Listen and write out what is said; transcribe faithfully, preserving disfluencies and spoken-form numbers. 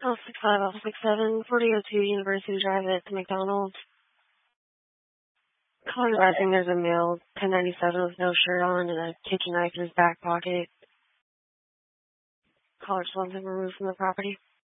L six five, L six seven, forty oh two University Drive at the McDonald's. Calling advising there's a male, ten ninety-seven with no shirt on and a kitchen knife in his back pocket. Caller just wants him removed from the property.